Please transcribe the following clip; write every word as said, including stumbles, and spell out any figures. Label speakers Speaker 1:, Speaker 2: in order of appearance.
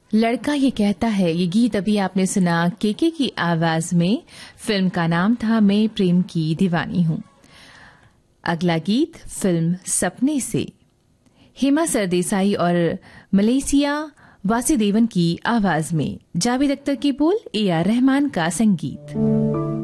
Speaker 1: लड़का ये कहता है, ये गीत अभी आपने सुना केके की आवाज में। फिल्म का नाम था मैं प्रेम की दीवानी हूं। अगला गीत फिल्म सपने से, हेमा सरदेसाई और मलेशिया वासुदेवन की आवाज में। जावेद अख्तर की बोल, ए आर रहमान का संगीत।